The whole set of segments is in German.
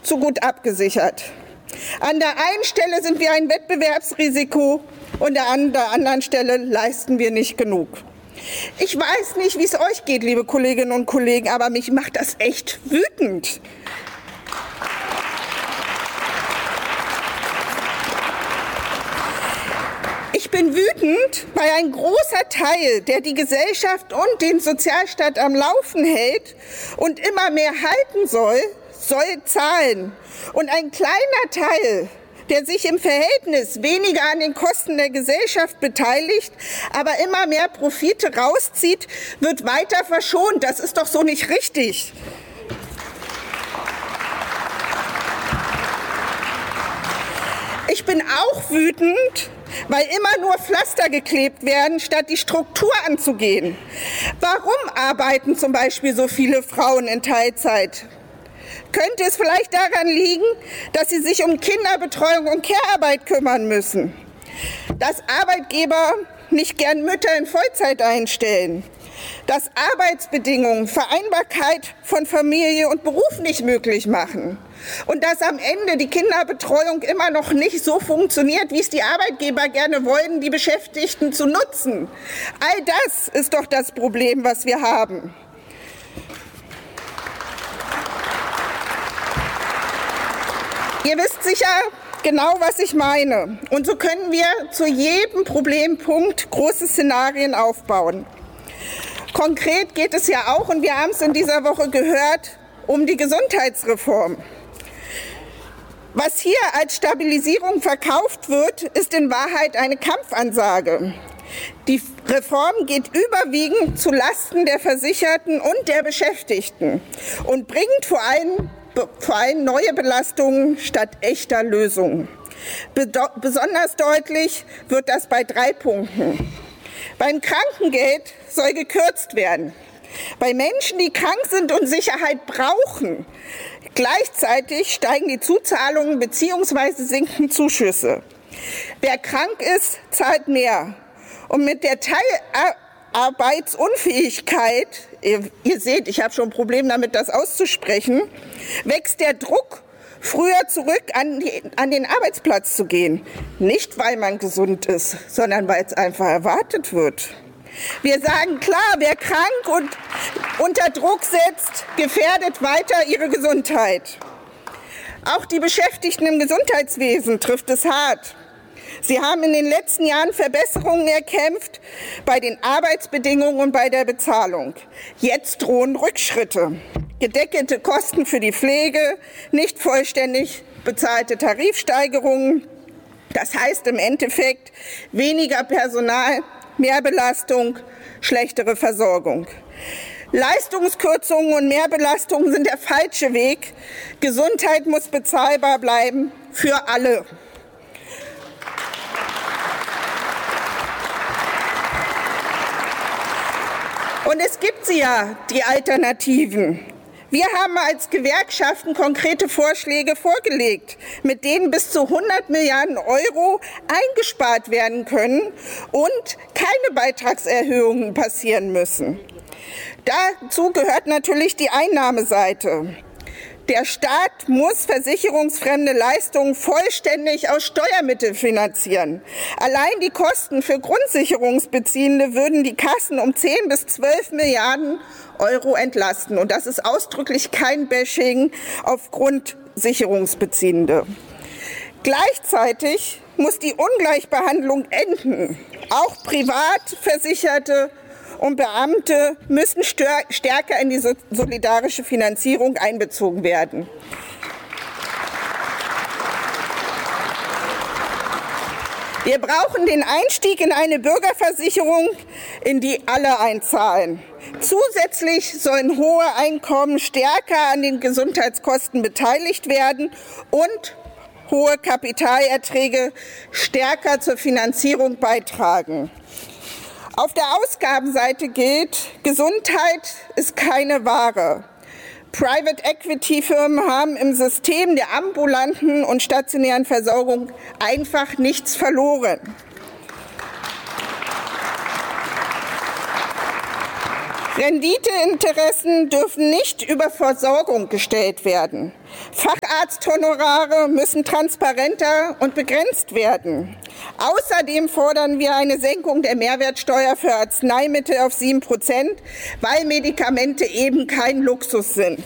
zu gut abgesichert. An der einen Stelle sind wir ein Wettbewerbsrisiko und an der anderen Stelle leisten wir nicht genug. Ich weiß nicht, wie es euch geht, liebe Kolleginnen und Kollegen, aber mich macht das echt wütend. Ich bin wütend, weil ein großer Teil, der die Gesellschaft und den Sozialstaat am Laufen hält und immer mehr halten soll zahlen. Und ein kleiner Teil, der sich im Verhältnis weniger an den Kosten der Gesellschaft beteiligt, aber immer mehr Profite rauszieht, wird weiter verschont. Das ist doch so nicht richtig. Ich bin auch wütend, weil immer nur Pflaster geklebt werden, statt die Struktur anzugehen. Warum arbeiten zum Beispiel so viele Frauen in Teilzeit? Könnte es vielleicht daran liegen, dass sie sich um Kinderbetreuung und Care-Arbeit kümmern müssen? Dass Arbeitgeber nicht gern Mütter in Vollzeit einstellen? Dass Arbeitsbedingungen Vereinbarkeit von Familie und Beruf nicht möglich machen? Und dass am Ende die Kinderbetreuung immer noch nicht so funktioniert, wie es die Arbeitgeber gerne wollen, die Beschäftigten zu nutzen? All das ist doch das Problem, was wir haben. Ihr wisst sicher genau, was ich meine. Und so können wir zu jedem Problempunkt große Szenarien aufbauen. Konkret geht es ja auch, und wir haben es in dieser Woche gehört, um die Gesundheitsreform. Was hier als Stabilisierung verkauft wird, ist in Wahrheit eine Kampfansage. Die Reform geht überwiegend zu Lasten der Versicherten und der Beschäftigten und bringt vor allem neue Belastungen statt echter Lösungen. Besonders deutlich wird das bei 3 Punkten. Beim Krankengeld soll gekürzt werden. Bei Menschen, die krank sind und Sicherheit brauchen. Gleichzeitig steigen die Zuzahlungen bzw. sinken Zuschüsse. Wer krank ist, zahlt mehr. Und mit der Teilarbeitsunfähigkeit, ihr seht, ich habe schon ein Problem damit, das auszusprechen, wächst der Druck, früher zurück an den Arbeitsplatz zu gehen. Nicht, weil man gesund ist, sondern weil es einfach erwartet wird. Wir sagen klar, wer krank und unter Druck setzt, gefährdet weiter ihre Gesundheit. Auch die Beschäftigten im Gesundheitswesen trifft es hart. Sie haben in den letzten Jahren Verbesserungen erkämpft bei den Arbeitsbedingungen und bei der Bezahlung. Jetzt drohen Rückschritte. Gedeckelte Kosten für die Pflege, nicht vollständig bezahlte Tarifsteigerungen. Das heißt im Endeffekt weniger Personal, mehr Belastung, schlechtere Versorgung. Leistungskürzungen und Mehrbelastungen sind der falsche Weg. Gesundheit muss bezahlbar bleiben für alle. Und es gibt sie ja, die Alternativen. Wir haben als Gewerkschaften konkrete Vorschläge vorgelegt, mit denen bis zu 100 Milliarden € eingespart werden können und keine Beitragserhöhungen passieren müssen. Dazu gehört natürlich die Einnahmeseite. Der Staat muss versicherungsfremde Leistungen vollständig aus Steuermitteln finanzieren. Allein die Kosten für Grundsicherungsbeziehende würden die Kassen um 10 bis 12 Milliarden € entlasten. Und das ist ausdrücklich kein Bashing auf Grundsicherungsbeziehende. Gleichzeitig muss die Ungleichbehandlung enden. Auch Privatversicherte und Beamte müssen stärker in die solidarische Finanzierung einbezogen werden. Wir brauchen den Einstieg in eine Bürgerversicherung, in die alle einzahlen. Zusätzlich sollen hohe Einkommen stärker an den Gesundheitskosten beteiligt werden und hohe Kapitalerträge stärker zur Finanzierung beitragen. Auf der Ausgabenseite gilt, Gesundheit ist keine Ware. Private Equity Firmen haben im System der ambulanten und stationären Versorgung einfach nichts verloren. Renditeinteressen dürfen nicht über Versorgung gestellt werden. Facharzthonorare müssen transparenter und begrenzt werden. Außerdem fordern wir eine Senkung der Mehrwertsteuer für Arzneimittel auf 7%, weil Medikamente eben kein Luxus sind.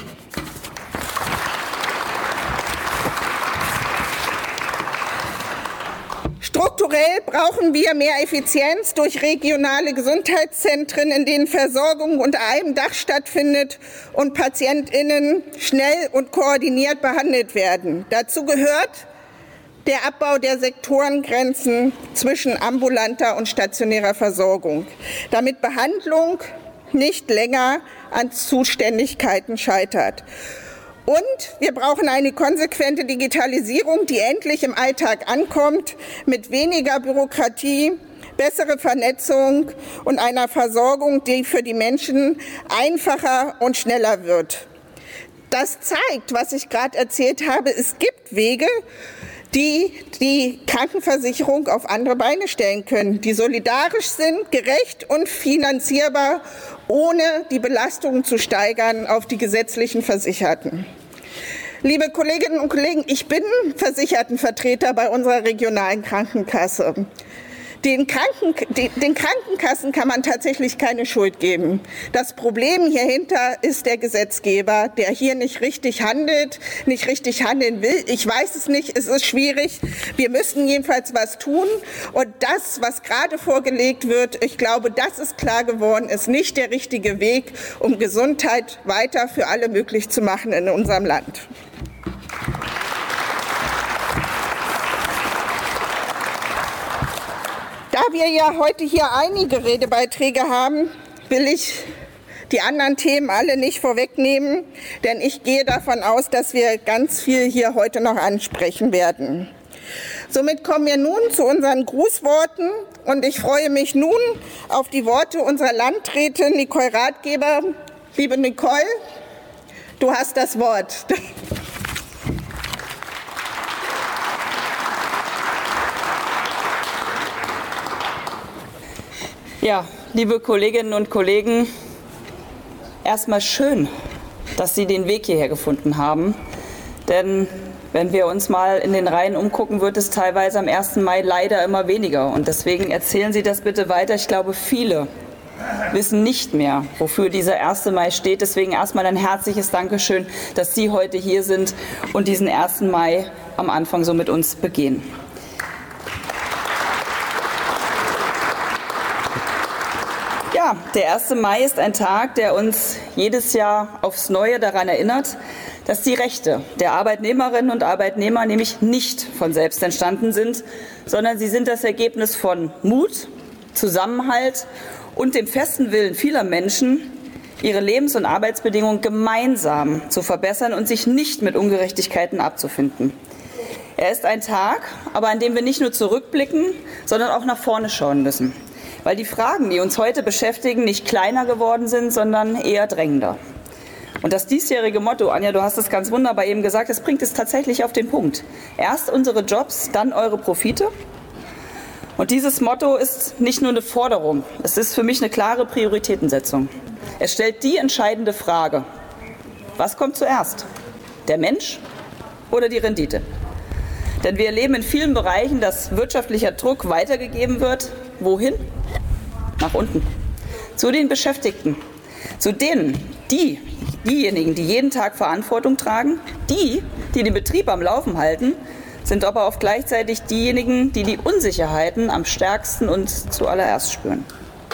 Strukturell brauchen wir mehr Effizienz durch regionale Gesundheitszentren, in denen Versorgung unter einem Dach stattfindet und PatientInnen schnell und koordiniert behandelt werden. Dazu gehört der Abbau der Sektorengrenzen zwischen ambulanter und stationärer Versorgung, damit Behandlung nicht länger an Zuständigkeiten scheitert. Und wir brauchen eine konsequente Digitalisierung, die endlich im Alltag ankommt, mit weniger Bürokratie, bessere Vernetzung und einer Versorgung, die für die Menschen einfacher und schneller wird. Das zeigt, was ich gerade erzählt habe, es gibt Wege, die die Krankenversicherung auf andere Beine stellen können, die solidarisch sind, gerecht und finanzierbar, ohne die Belastungen zu steigern auf die gesetzlichen Versicherten. Liebe Kolleginnen und Kollegen, ich bin Versichertenvertreter bei unserer regionalen Krankenkasse. Den Krankenkassen kann man tatsächlich keine Schuld geben. Das Problem hierhinter ist der Gesetzgeber, der hier nicht richtig handelt, nicht richtig handeln will. Ich weiß es nicht, es ist schwierig. Wir müssen jedenfalls was tun. Und das, was gerade vorgelegt wird, ich glaube, das ist klar geworden, ist nicht der richtige Weg, um Gesundheit weiter für alle möglich zu machen in unserem Land. Da wir ja heute hier einige Redebeiträge haben, will ich die anderen Themen alle nicht vorwegnehmen, denn ich gehe davon aus, dass wir ganz viel hier heute noch ansprechen werden. Somit kommen wir nun zu unseren Grußworten und ich freue mich nun auf die Worte unserer Landrätin Nicole Ratgeber. Liebe Nicole, du hast das Wort. Ja, liebe Kolleginnen und Kollegen, erstmal schön, dass Sie den Weg hierher gefunden haben. Denn wenn wir uns mal in den Reihen umgucken, wird es teilweise am 1. Mai leider immer weniger. Und deswegen erzählen Sie das bitte weiter. Ich glaube, viele wissen nicht mehr, wofür dieser 1. Mai steht. Deswegen erstmal ein herzliches Dankeschön, dass Sie heute hier sind und diesen 1. Mai am Anfang so mit uns begehen. Ja, der 1. Mai ist ein Tag, der uns jedes Jahr aufs Neue daran erinnert, dass die Rechte der Arbeitnehmerinnen und Arbeitnehmer nämlich nicht von selbst entstanden sind, sondern sie sind das Ergebnis von Mut, Zusammenhalt und dem festen Willen vieler Menschen, ihre Lebens- und Arbeitsbedingungen gemeinsam zu verbessern und sich nicht mit Ungerechtigkeiten abzufinden. Er ist ein Tag, aber an dem wir nicht nur zurückblicken, sondern auch nach vorne schauen müssen. Weil die Fragen, die uns heute beschäftigen, nicht kleiner geworden sind, sondern eher drängender. Und das diesjährige Motto, Anja, du hast es ganz wunderbar eben gesagt, das bringt es tatsächlich auf den Punkt. Erst unsere Jobs, dann eure Profite. Und dieses Motto ist nicht nur eine Forderung, es ist für mich eine klare Prioritätensetzung. Es stellt die entscheidende Frage: Was kommt zuerst? Der Mensch oder die Rendite? Denn wir erleben in vielen Bereichen, dass wirtschaftlicher Druck weitergegeben wird. Wohin? Nach unten. Zu den Beschäftigten. Zu denen, diejenigen, die jeden Tag Verantwortung tragen, die den Betrieb am Laufen halten, sind aber auch gleichzeitig diejenigen, die die Unsicherheiten am stärksten und zuallererst spüren.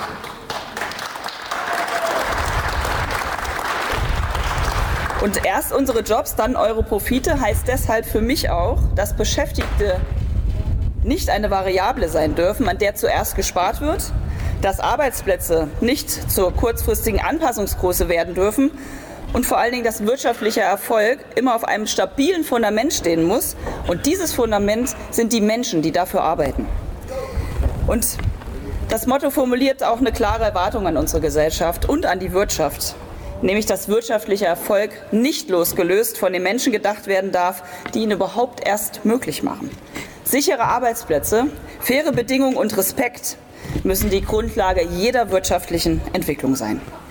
Und erst unsere Jobs, dann eure Profite heißt deshalb für mich auch, dass Beschäftigte nicht eine Variable sein dürfen, an der zuerst gespart wird, dass Arbeitsplätze nicht zur kurzfristigen Anpassungsgröße werden dürfen und vor allen Dingen, dass wirtschaftlicher Erfolg immer auf einem stabilen Fundament stehen muss. Und dieses Fundament sind die Menschen, die dafür arbeiten. Und das Motto formuliert auch eine klare Erwartung an unsere Gesellschaft und an die Wirtschaft, nämlich dass wirtschaftlicher Erfolg nicht losgelöst von den Menschen gedacht werden darf, die ihn überhaupt erst möglich machen. Sichere Arbeitsplätze, faire Bedingungen und Respekt müssen die Grundlage jeder wirtschaftlichen Entwicklung sein.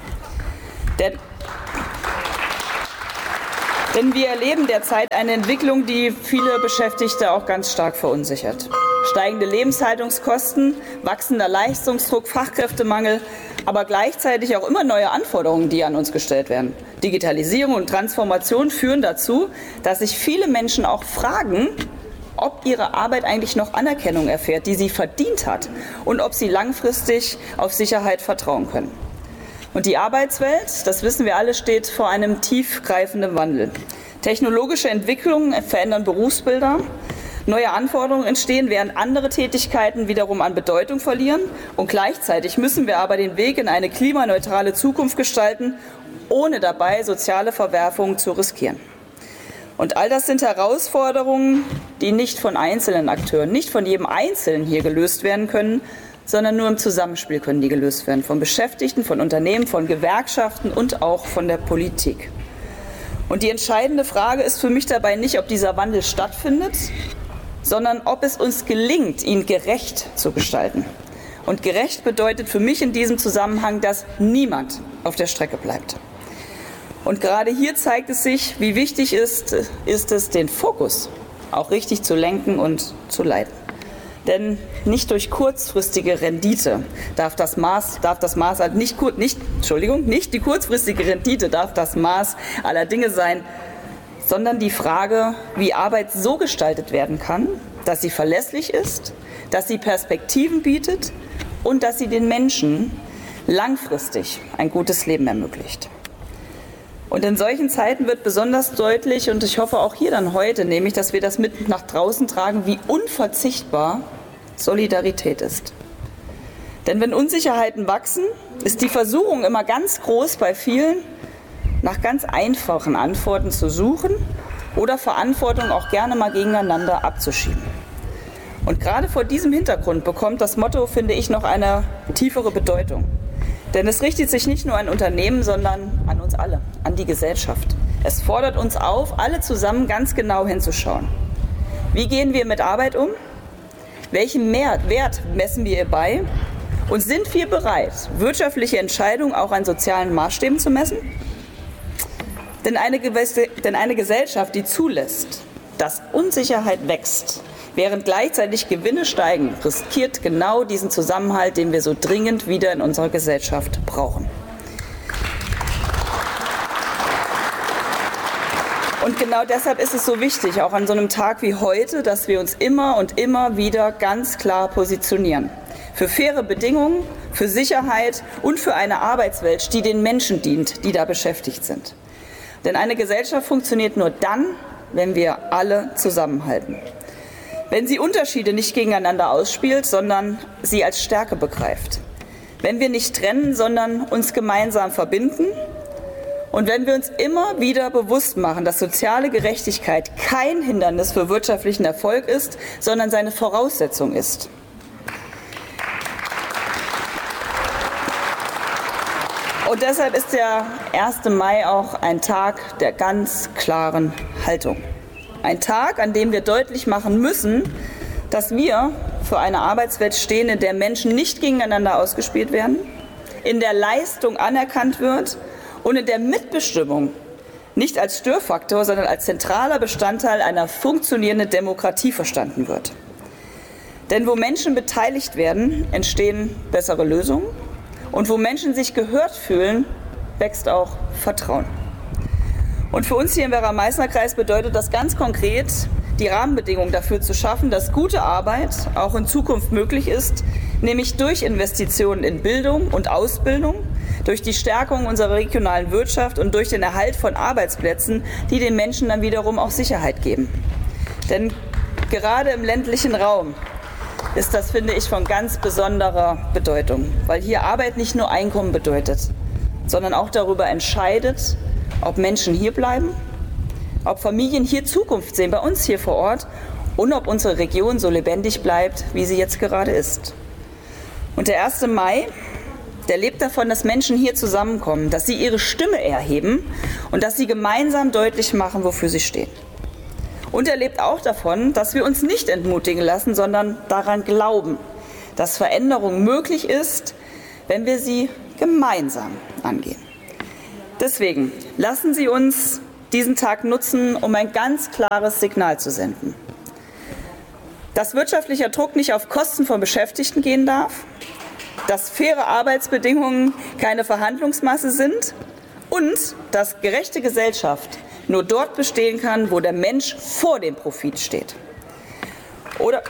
Denn wir erleben derzeit eine Entwicklung, die viele Beschäftigte auch ganz stark verunsichert. Steigende Lebenshaltungskosten, wachsender Leistungsdruck, Fachkräftemangel, aber gleichzeitig auch immer neue Anforderungen, die an uns gestellt werden. Digitalisierung und Transformation führen dazu, dass sich viele Menschen auch fragen, ob ihre Arbeit eigentlich noch Anerkennung erfährt, die sie verdient hat, und ob sie langfristig auf Sicherheit vertrauen können. Und die Arbeitswelt, das wissen wir alle, steht vor einem tiefgreifenden Wandel. Technologische Entwicklungen verändern Berufsbilder, neue Anforderungen entstehen, während andere Tätigkeiten wiederum an Bedeutung verlieren. Und gleichzeitig müssen wir aber den Weg in eine klimaneutrale Zukunft gestalten, ohne dabei soziale Verwerfungen zu riskieren. Und all das sind Herausforderungen, die nicht von einzelnen Akteuren, nicht von jedem Einzelnen hier gelöst werden können, sondern nur im Zusammenspiel können die gelöst werden, von Beschäftigten, von Unternehmen, von Gewerkschaften und auch von der Politik. Und die entscheidende Frage ist für mich dabei nicht, ob dieser Wandel stattfindet, sondern ob es uns gelingt, ihn gerecht zu gestalten. Und gerecht bedeutet für mich in diesem Zusammenhang, dass niemand auf der Strecke bleibt. Und gerade hier zeigt es sich, wie wichtig ist es, den Fokus auch richtig zu lenken und zu leiten. Denn nicht durch kurzfristige Rendite nicht die kurzfristige Rendite darf das Maß aller Dinge sein, sondern die Frage, wie Arbeit so gestaltet werden kann, dass sie verlässlich ist, dass sie Perspektiven bietet und dass sie den Menschen langfristig ein gutes Leben ermöglicht. Und in solchen Zeiten wird besonders deutlich, und ich hoffe auch hier dann heute, nämlich, dass wir das mit nach draußen tragen, wie unverzichtbar Solidarität ist. Denn wenn Unsicherheiten wachsen, ist die Versuchung immer ganz groß bei vielen, nach ganz einfachen Antworten zu suchen oder Verantwortung auch gerne mal gegeneinander abzuschieben. Und gerade vor diesem Hintergrund bekommt das Motto, finde ich, noch eine tiefere Bedeutung. Denn es richtet sich nicht nur an Unternehmen, sondern an uns alle, an die Gesellschaft. Es fordert uns auf, alle zusammen ganz genau hinzuschauen. Wie gehen wir mit Arbeit um? Welchen Wert messen wir ihr bei? Und sind wir bereit, wirtschaftliche Entscheidungen auch an sozialen Maßstäben zu messen? Denn eine Gesellschaft, die zulässt, dass Unsicherheit wächst, während gleichzeitig Gewinne steigen, riskiert genau diesen Zusammenhalt, den wir so dringend wieder in unserer Gesellschaft brauchen. Und genau deshalb ist es so wichtig, auch an so einem Tag wie heute, dass wir uns immer und immer wieder ganz klar positionieren. Für faire Bedingungen, für Sicherheit und für eine Arbeitswelt, die den Menschen dient, die da beschäftigt sind. Denn eine Gesellschaft funktioniert nur dann, wenn wir alle zusammenhalten. Wenn sie Unterschiede nicht gegeneinander ausspielt, sondern sie als Stärke begreift. Wenn wir nicht trennen, sondern uns gemeinsam verbinden. Und wenn wir uns immer wieder bewusst machen, dass soziale Gerechtigkeit kein Hindernis für wirtschaftlichen Erfolg ist, sondern seine Voraussetzung ist. Und deshalb ist der 1. Mai auch ein Tag der ganz klaren Haltung. Ein Tag, an dem wir deutlich machen müssen, dass wir für eine Arbeitswelt stehen, in der Menschen nicht gegeneinander ausgespielt werden, in der Leistung anerkannt wird und in der Mitbestimmung nicht als Störfaktor, sondern als zentraler Bestandteil einer funktionierenden Demokratie verstanden wird. Denn wo Menschen beteiligt werden, entstehen bessere Lösungen. Und wo Menschen sich gehört fühlen, wächst auch Vertrauen. Und für uns hier im Werra-Meißner-Kreis bedeutet das ganz konkret, die Rahmenbedingungen dafür zu schaffen, dass gute Arbeit auch in Zukunft möglich ist, nämlich durch Investitionen in Bildung und Ausbildung, durch die Stärkung unserer regionalen Wirtschaft und durch den Erhalt von Arbeitsplätzen, die den Menschen dann wiederum auch Sicherheit geben. Denn gerade im ländlichen Raum ist das, finde ich, von ganz besonderer Bedeutung, weil hier Arbeit nicht nur Einkommen bedeutet, sondern auch darüber entscheidet, ob Menschen hier bleiben, ob Familien hier Zukunft sehen, bei uns hier vor Ort, und ob unsere Region so lebendig bleibt, wie sie jetzt gerade ist. Und der 1. Mai, der lebt davon, dass Menschen hier zusammenkommen, dass sie ihre Stimme erheben und dass sie gemeinsam deutlich machen, wofür sie stehen. Und er lebt auch davon, dass wir uns nicht entmutigen lassen, sondern daran glauben, dass Veränderung möglich ist, wenn wir sie gemeinsam angehen. Deswegen lassen Sie uns diesen Tag nutzen, um ein ganz klares Signal zu senden. Dass wirtschaftlicher Druck nicht auf Kosten von Beschäftigten gehen darf, dass faire Arbeitsbedingungen keine Verhandlungsmasse sind und dass gerechte Gesellschaft nur dort bestehen kann, wo der Mensch vor dem Profit steht. Oder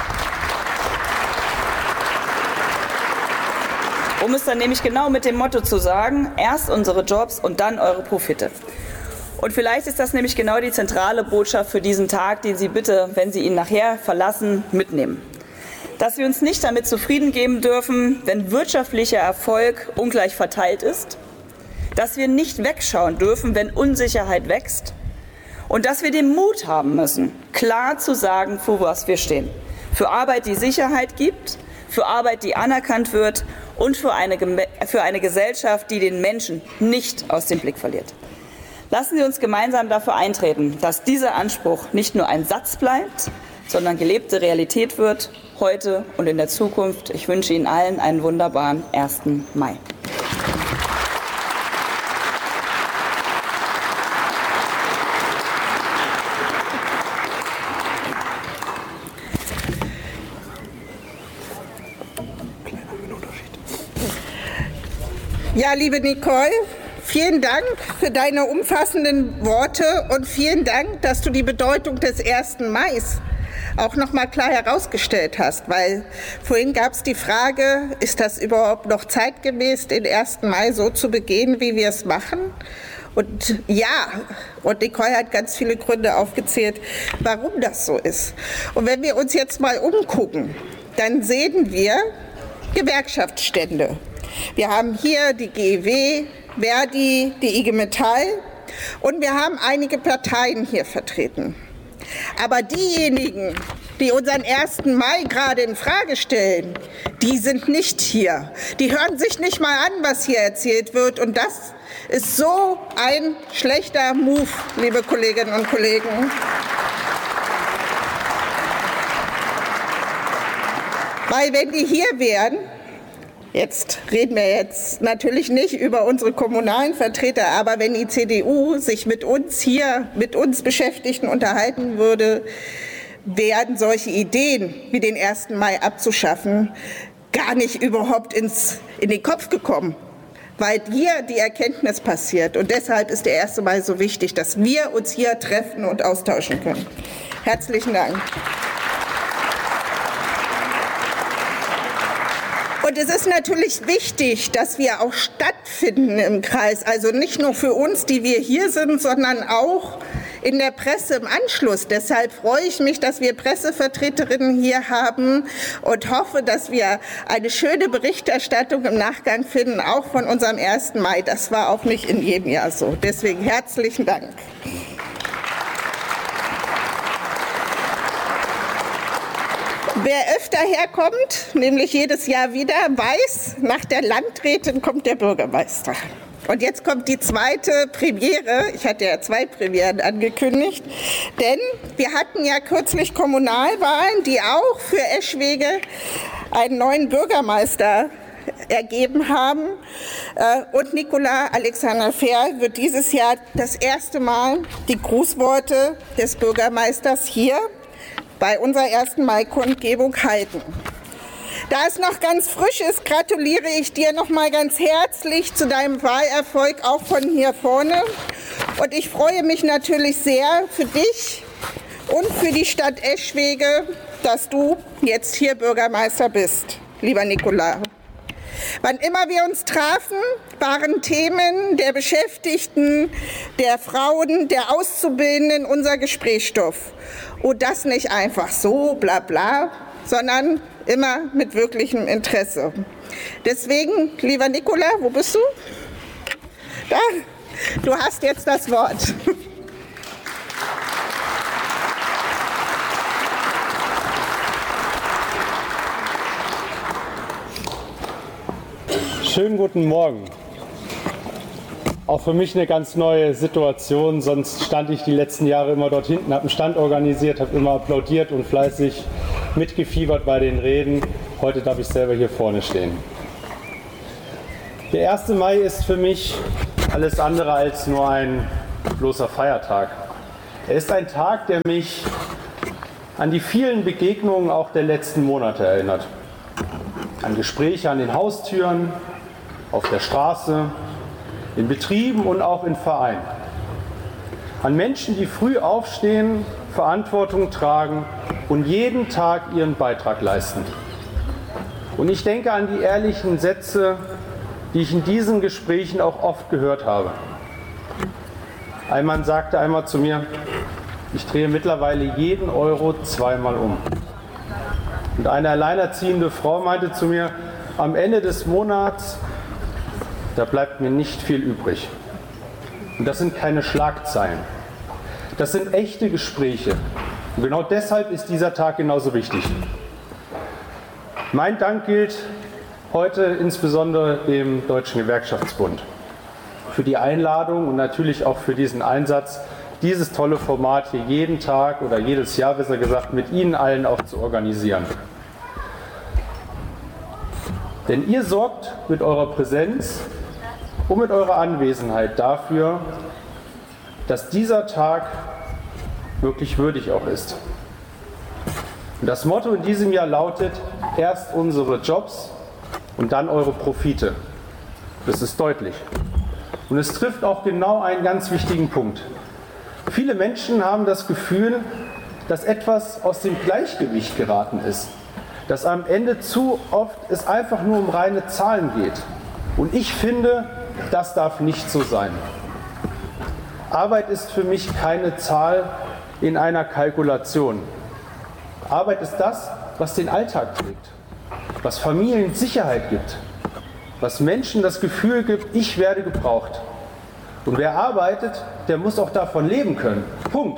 um es dann nämlich genau mit dem Motto zu sagen, erst unsere Jobs und dann eure Profite. Und vielleicht ist das nämlich genau die zentrale Botschaft für diesen Tag, den Sie bitte, wenn Sie ihn nachher verlassen, mitnehmen. Dass wir uns nicht damit zufrieden geben dürfen, wenn wirtschaftlicher Erfolg ungleich verteilt ist, dass wir nicht wegschauen dürfen, wenn Unsicherheit wächst und dass wir den Mut haben müssen, klar zu sagen, für was wir stehen. Für Arbeit, die Sicherheit gibt, für Arbeit, die anerkannt wird und für eine Gesellschaft, die den Menschen nicht aus dem Blick verliert. Lassen Sie uns gemeinsam dafür eintreten, dass dieser Anspruch nicht nur ein Satz bleibt, sondern gelebte Realität wird, heute und in der Zukunft. Ich wünsche Ihnen allen einen wunderbaren 1. Mai. Ja, liebe Nicole, vielen Dank für deine umfassenden Worte und vielen Dank, dass du die Bedeutung des 1. Mai auch noch mal klar herausgestellt hast, weil vorhin gab es die Frage, ist das überhaupt noch zeitgemäß, den 1. Mai so zu begehen, wie wir es machen? Und ja, und Nicole hat ganz viele Gründe aufgezählt, warum das so ist. Und wenn wir uns jetzt mal umgucken, dann sehen wir Gewerkschaftsstände. Wir haben hier die GEW, Verdi, die IG Metall und wir haben einige Parteien hier vertreten. Aber diejenigen, die unseren 1. Mai gerade in Frage stellen, die sind nicht hier. Die hören sich nicht mal an, was hier erzählt wird. Und das ist so ein schlechter Move, liebe Kolleginnen und Kollegen. Weil wenn die hier wären, jetzt reden wir jetzt natürlich nicht über unsere kommunalen Vertreter, aber wenn die CDU sich mit uns hier, mit uns Beschäftigten unterhalten würde, wären solche Ideen wie den 1. Mai abzuschaffen gar nicht überhaupt in den Kopf gekommen, weil hier die Erkenntnis passiert. Und deshalb ist der 1. Mai so wichtig, dass wir uns hier treffen und austauschen können. Herzlichen Dank. Und es ist natürlich wichtig, dass wir auch stattfinden im Kreis, also nicht nur für uns, die wir hier sind, sondern auch in der Presse im Anschluss. Deshalb freue ich mich, dass wir Pressevertreterinnen hier haben und hoffe, dass wir eine schöne Berichterstattung im Nachgang finden, auch von unserem 1. Mai. Das war auch nicht in jedem Jahr so. Deswegen herzlichen Dank. Wer öfter herkommt, nämlich jedes Jahr wieder, weiß, nach der Landrätin kommt der Bürgermeister. Und jetzt kommt die zweite Premiere. Ich hatte ja 2 Premieren angekündigt, denn wir hatten ja kürzlich Kommunalwahlen, die auch für Eschwege einen neuen Bürgermeister ergeben haben. Und Nicola Alexander Ferl wird dieses Jahr das erste Mal die Grußworte des Bürgermeisters hier bei unserer 1. Mai-Kundgebung halten. Da es noch ganz frisch ist, gratuliere ich dir noch mal ganz herzlich zu deinem Wahlerfolg, auch von hier vorne. Und ich freue mich natürlich sehr für dich und für die Stadt Eschwege, dass du jetzt hier Bürgermeister bist, lieber Nicola. Wann immer wir uns trafen, waren Themen der Beschäftigten, der Frauen, der Auszubildenden unser Gesprächsstoff. Und das nicht einfach so, bla bla, sondern immer mit wirklichem Interesse. Deswegen, lieber Nicola, wo bist du? Da, du hast jetzt das Wort. Schönen guten Morgen. Auch für mich eine ganz neue Situation, sonst stand ich die letzten Jahre immer dort hinten, habe einen Stand organisiert, habe immer applaudiert und fleißig mitgefiebert bei den Reden. Heute darf ich selber hier vorne stehen. Der 1. Mai ist für mich alles andere als nur ein bloßer Feiertag. Er ist ein Tag, der mich an die vielen Begegnungen auch der letzten Monate erinnert. An Gespräche an den Haustüren, auf der Straße, in Betrieben und auch in Vereinen. An Menschen, die früh aufstehen, Verantwortung tragen und jeden Tag ihren Beitrag leisten. Und ich denke an die ehrlichen Sätze, die ich in diesen Gesprächen auch oft gehört habe. Ein Mann sagte einmal zu mir: Ich drehe mittlerweile jeden Euro zweimal um. Und eine alleinerziehende Frau meinte zu mir: Am Ende des Monats, da bleibt mir nicht viel übrig. Und das sind keine Schlagzeilen. Das sind echte Gespräche. Und genau deshalb ist dieser Tag genauso wichtig. Mein Dank gilt heute insbesondere dem Deutschen Gewerkschaftsbund für die Einladung und natürlich auch für diesen Einsatz, dieses tolle Format hier jeden Tag oder jedes Jahr, besser gesagt, mit Ihnen allen auch zu organisieren. Denn ihr sorgt mit eurer Präsenz und mit eurer Anwesenheit dafür, dass dieser Tag wirklich würdig auch ist. Und das Motto in diesem Jahr lautet: Erst unsere Jobs und dann eure Profite. Das ist deutlich. Und es trifft auch genau einen ganz wichtigen Punkt. Viele Menschen haben das Gefühl, dass etwas aus dem Gleichgewicht geraten ist. Dass am Ende zu oft es einfach nur um reine Zahlen geht. Und ich finde, das darf nicht so sein. Arbeit ist für mich keine Zahl in einer Kalkulation. Arbeit ist das, was den Alltag trägt, was Familien Sicherheit gibt, was Menschen das Gefühl gibt, ich werde gebraucht. Und wer arbeitet, der muss auch davon leben können. Punkt.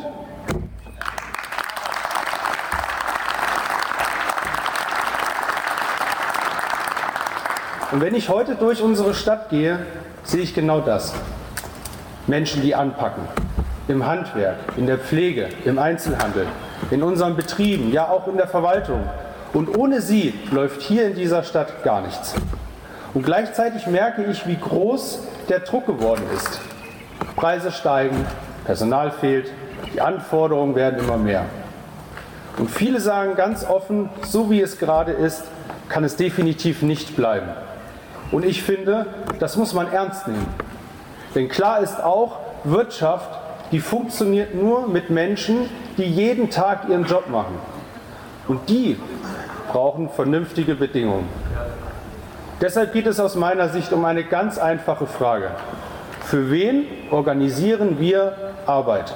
Und wenn ich heute durch unsere Stadt gehe, sehe ich genau das. Menschen, die anpacken. Im Handwerk, in der Pflege, im Einzelhandel, in unseren Betrieben, ja auch in der Verwaltung. Und ohne sie läuft hier in dieser Stadt gar nichts. Und gleichzeitig merke ich, wie groß der Druck geworden ist. Preise steigen, Personal fehlt, die Anforderungen werden immer mehr. Und viele sagen ganz offen, so wie es gerade ist, kann es definitiv nicht bleiben. Und ich finde, das muss man ernst nehmen. Denn klar ist auch, Wirtschaft, die funktioniert nur mit Menschen, die jeden Tag ihren Job machen. Und die brauchen vernünftige Bedingungen. Deshalb geht es aus meiner Sicht um eine ganz einfache Frage. Für wen organisieren wir Arbeit?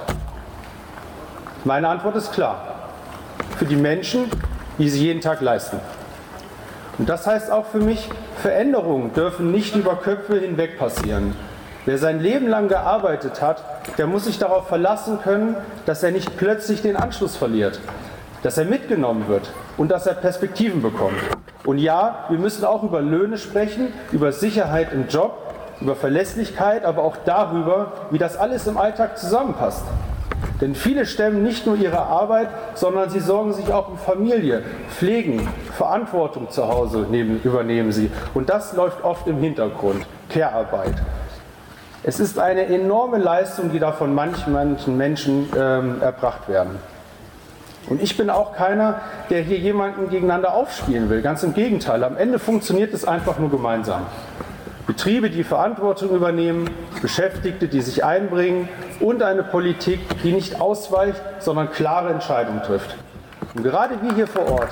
Meine Antwort ist klar. Für die Menschen, die sie jeden Tag leisten. Und das heißt auch für mich, Veränderungen dürfen nicht über Köpfe hinweg passieren. Wer sein Leben lang gearbeitet hat, der muss sich darauf verlassen können, dass er nicht plötzlich den Anschluss verliert, dass er mitgenommen wird und dass er Perspektiven bekommt. Und ja, wir müssen auch über Löhne sprechen, über Sicherheit im Job, über Verlässlichkeit, aber auch darüber, wie das alles im Alltag zusammenpasst. Denn viele stemmen nicht nur ihre Arbeit, sondern sie sorgen sich auch um Familie, pflegen, Verantwortung zu Hause übernehmen sie. Und das läuft oft im Hintergrund, Care-Arbeit. Es ist eine enorme Leistung, die da von manchen Menschen erbracht werden. Und ich bin auch keiner, der hier jemanden gegeneinander aufspielen will. Ganz im Gegenteil, am Ende funktioniert es einfach nur gemeinsam. Betriebe, die Verantwortung übernehmen, Beschäftigte, die sich einbringen und eine Politik, die nicht ausweicht, sondern klare Entscheidungen trifft. Und gerade wir hier vor Ort,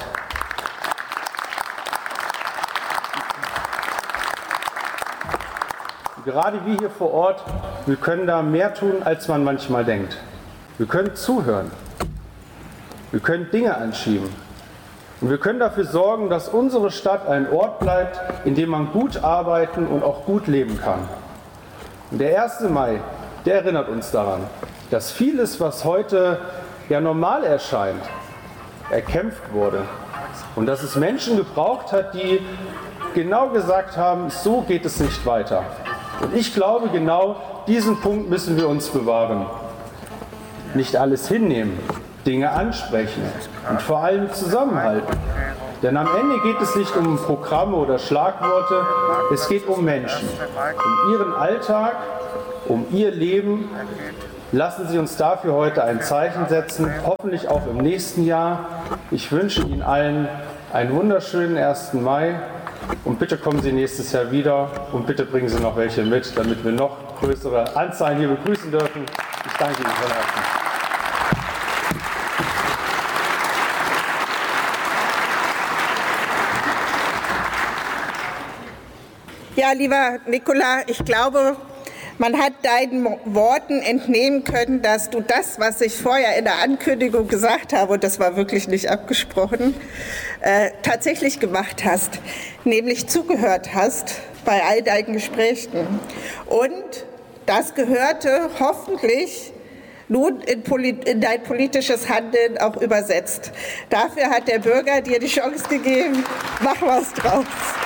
wir können da mehr tun, als man manchmal denkt. Wir können zuhören. Wir können Dinge anschieben. Und wir können dafür sorgen, dass unsere Stadt ein Ort bleibt, in dem man gut arbeiten und auch gut leben kann. Und der 1. Mai, der erinnert uns daran, dass vieles, was heute ja normal erscheint, erkämpft wurde. Und dass es Menschen gebraucht hat, die genau gesagt haben, so geht es nicht weiter. Und ich glaube, genau diesen Punkt müssen wir uns bewahren. Nicht alles hinnehmen, Dinge ansprechen und vor allem zusammenhalten. Denn am Ende geht es nicht um Programme oder Schlagworte, es geht um Menschen, um ihren Alltag um Ihr Leben. Lassen Sie uns dafür heute ein Zeichen setzen, hoffentlich auch im nächsten Jahr. Ich wünsche Ihnen allen einen wunderschönen 1. Mai und bitte kommen Sie nächstes Jahr wieder und bitte bringen Sie noch welche mit, damit wir noch größere Anzahlen hier begrüßen dürfen. Ich danke Ihnen von Herzen. Ja, lieber Nicola, ich glaube, man hat deinen Worten entnehmen können, dass du das, was ich vorher in der Ankündigung gesagt habe, und das war wirklich nicht abgesprochen, tatsächlich gemacht hast, nämlich zugehört hast bei all deinen Gesprächen. Und das gehörte hoffentlich nun in dein politisches Handeln auch übersetzt. Dafür hat der Bürger dir die Chance gegeben, mach was draus.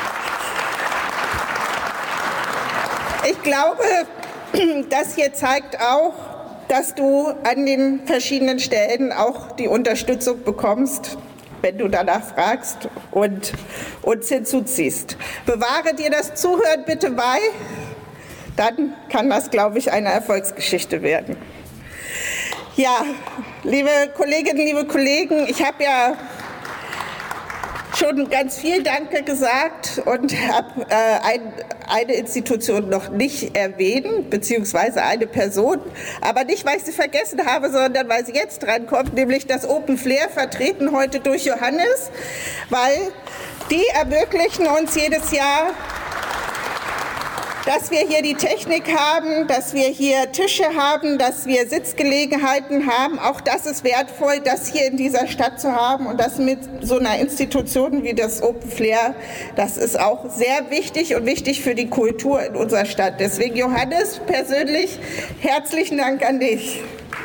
Ich glaube, das hier zeigt auch, dass du an den verschiedenen Stellen auch die Unterstützung bekommst, wenn du danach fragst und uns hinzuziehst. Bewahre dir das Zuhören bitte bei, dann kann das, glaube ich, eine Erfolgsgeschichte werden. Ja, liebe Kolleginnen, liebe Kollegen, ich habe ja schon ganz viel Danke gesagt und habe eine Institution noch nicht erwähnt, beziehungsweise eine Person, aber nicht, weil ich sie vergessen habe, sondern weil sie jetzt drankommt, nämlich das Open Flair, vertreten heute durch Johannes, weil die ermöglichen uns jedes Jahr, dass wir hier die Technik haben, dass wir hier Tische haben, dass wir Sitzgelegenheiten haben. Auch das ist wertvoll, das hier in dieser Stadt zu haben und das mit so einer Institution wie das Open Flair. Das ist auch sehr wichtig und wichtig für die Kultur in unserer Stadt. Deswegen, Johannes, persönlich herzlichen Dank an dich.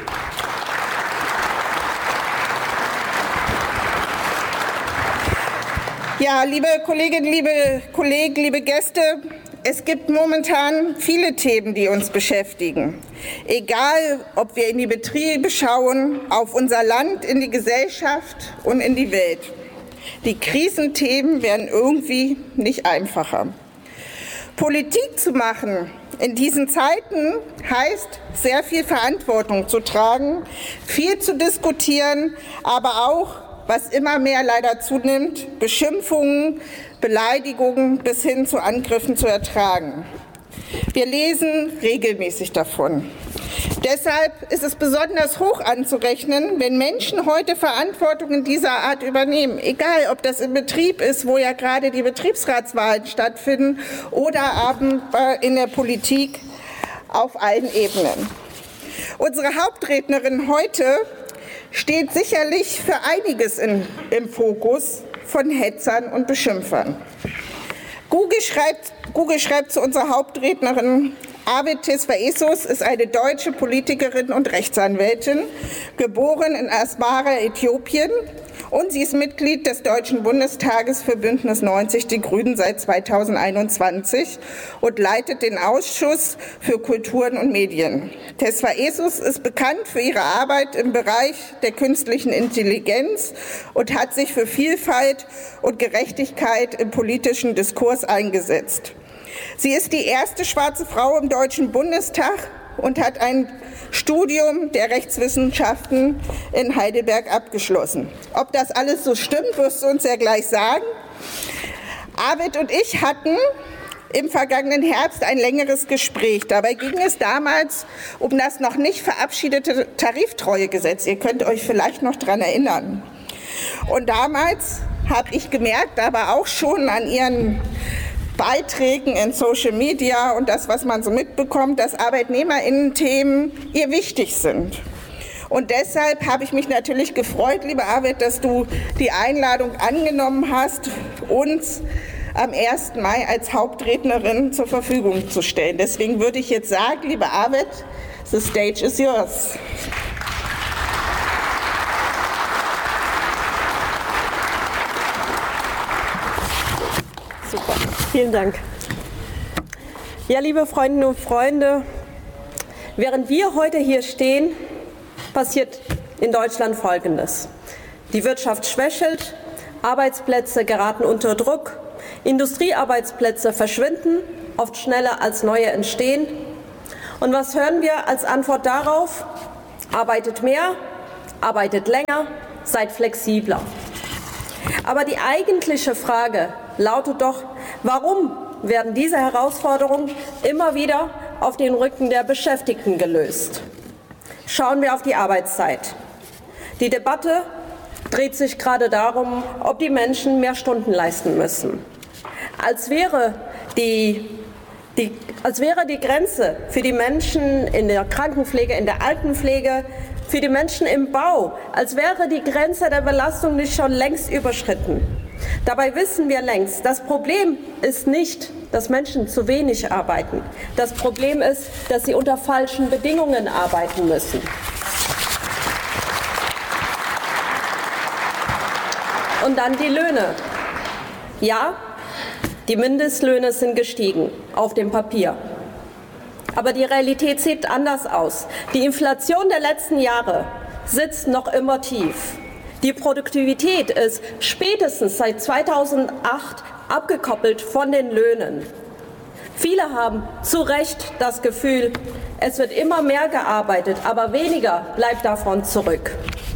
Ja, liebe Kolleginnen, liebe Kollegen, liebe Gäste, es gibt momentan viele Themen, die uns beschäftigen. Egal, ob wir in die Betriebe schauen, auf unser Land, in die Gesellschaft und in die Welt. Die Krisenthemen werden irgendwie nicht einfacher. Politik zu machen in diesen Zeiten heißt, sehr viel Verantwortung zu tragen, viel zu diskutieren, aber auch, was immer mehr leider zunimmt, Beschimpfungen, Beleidigungen bis hin zu Angriffen zu ertragen. Wir lesen regelmäßig davon. Deshalb ist es besonders hoch anzurechnen, wenn Menschen heute Verantwortung in dieser Art übernehmen. Egal, ob das im Betrieb ist, wo ja gerade die Betriebsratswahlen stattfinden, oder aber in der Politik auf allen Ebenen. Unsere Hauptrednerin heute steht sicherlich für einiges im Fokus von Hetzern und Beschimpfern. Google schreibt zu unserer Hauptrednerin, Arvid Tisvaesus ist eine deutsche Politikerin und Rechtsanwältin, geboren in Asmara, Äthiopien, und sie ist Mitglied des Deutschen Bundestages für Bündnis 90 Die Grünen seit 2021 und leitet den Ausschuss für Kulturen und Medien. Tisvaesus ist bekannt für ihre Arbeit im Bereich der künstlichen Intelligenz und hat sich für Vielfalt und Gerechtigkeit im politischen Diskurs eingesetzt. Sie ist die erste schwarze Frau im Deutschen Bundestag und hat ein Studium der Rechtswissenschaften in Heidelberg abgeschlossen. Ob das alles so stimmt, wirst du uns ja gleich sagen. Arvid und ich hatten im vergangenen Herbst ein längeres Gespräch. Dabei ging es damals um das noch nicht verabschiedete Tariftreuegesetz. Ihr könnt euch vielleicht noch daran erinnern. Und damals habe ich gemerkt, aber auch schon an ihren Beiträgen in Social Media und das, was man so mitbekommt, dass ArbeitnehmerInnen-Themen ihr wichtig sind. Und deshalb habe ich mich natürlich gefreut, lieber Arvid, dass du die Einladung angenommen hast, uns am 1. Mai als Hauptrednerin zur Verfügung zu stellen. Deswegen würde ich jetzt sagen, lieber Arvid, the stage is yours. Super, vielen Dank. Ja, liebe Freundinnen und Freunde, während wir heute hier stehen, passiert in Deutschland Folgendes. Die Wirtschaft schwächelt, Arbeitsplätze geraten unter Druck, Industriearbeitsplätze verschwinden, oft schneller als neue entstehen. Und was hören wir als Antwort darauf? Arbeitet mehr, arbeitet länger, seid flexibler. Aber die eigentliche Frage lautet doch, warum werden diese Herausforderungen immer wieder auf den Rücken der Beschäftigten gelöst? Schauen wir auf die Arbeitszeit. Die Debatte dreht sich gerade darum, ob die Menschen mehr Stunden leisten müssen. Als wäre die Grenze für die Menschen in der Krankenpflege, in der Altenpflege, für die Menschen im Bau, als wäre die Grenze der Belastung nicht schon längst überschritten. Dabei wissen wir längst, das Problem ist nicht, dass Menschen zu wenig arbeiten. Das Problem ist, dass sie unter falschen Bedingungen arbeiten müssen. Und dann die Löhne. Ja, die Mindestlöhne sind gestiegen, auf dem Papier. Aber die Realität sieht anders aus. Die Inflation der letzten Jahre sitzt noch immer tief. Die Produktivität ist spätestens seit 2008 abgekoppelt von den Löhnen. Viele haben zu Recht das Gefühl, es wird immer mehr gearbeitet, aber weniger bleibt davon zurück.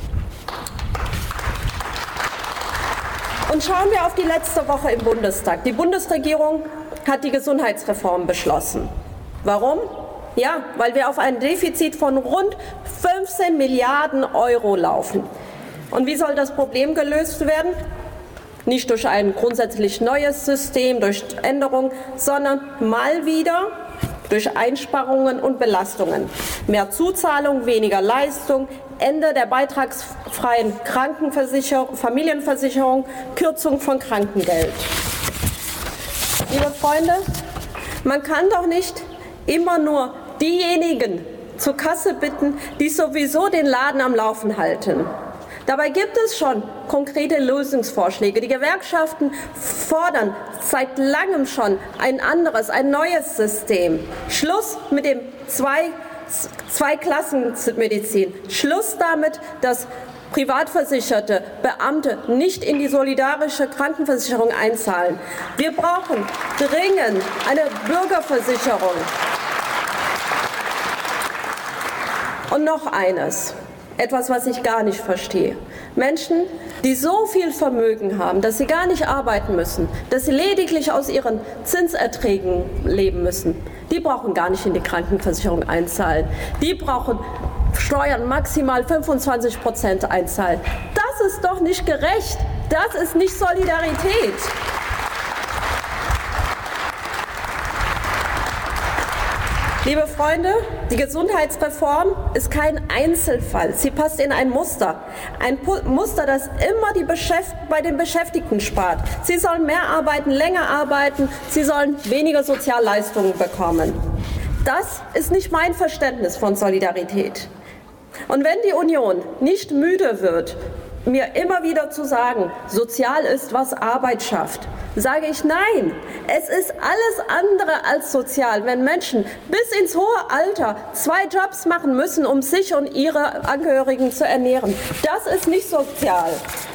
Und schauen wir auf die letzte Woche im Bundestag. Die Bundesregierung hat die Gesundheitsreform beschlossen. Warum? Ja, weil wir auf ein Defizit von rund 15 Milliarden Euro laufen. Und wie soll das Problem gelöst werden? Nicht durch ein grundsätzlich neues System, durch Änderungen, sondern mal wieder durch Einsparungen und Belastungen. Mehr Zuzahlung, weniger Leistung, Ende der beitragsfreien Krankenversicherung, Familienversicherung, Kürzung von Krankengeld. Liebe Freunde, man kann doch nicht immer nur diejenigen zur Kasse bitten, die sowieso den Laden am Laufen halten. Dabei gibt es schon konkrete Lösungsvorschläge. Die Gewerkschaften fordern seit langem schon ein anderes, ein neues System. Schluss mit dem Zweiklassenmedizin. Schluss damit, dass Privatversicherte, Beamte nicht in die solidarische Krankenversicherung einzahlen. Wir brauchen dringend eine Bürgerversicherung. Und noch eines, etwas, was ich gar nicht verstehe. Menschen, die so viel Vermögen haben, dass sie gar nicht arbeiten müssen, dass sie lediglich aus ihren Zinserträgen leben müssen, die brauchen gar nicht in die Krankenversicherung einzahlen. Die brauchen Steuern maximal 25% einzahlen. Das ist doch nicht gerecht. Das ist nicht Solidarität. Liebe Freunde, die Gesundheitsreform ist kein Einzelfall. Sie passt in ein Muster. Ein Muster, das immer bei den Beschäftigten spart. Sie sollen mehr arbeiten, länger arbeiten. Sie sollen weniger Sozialleistungen bekommen. Das ist nicht mein Verständnis von Solidarität. Und wenn die Union nicht müde wird, mir immer wieder zu sagen, sozial ist, was Arbeit schafft, sage ich nein. Es ist alles andere als sozial, wenn Menschen bis ins hohe Alter 2 Jobs machen müssen, um sich und ihre Angehörigen zu ernähren. Das ist nicht sozial.